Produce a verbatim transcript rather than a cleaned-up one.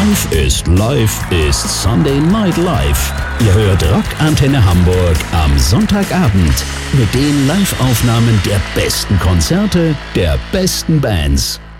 Live ist Live ist Sunday Night Live. Ihr hört Rock Antenne Hamburg am Sonntagabend mit den Live-Aufnahmen der besten Konzerte der besten Bands.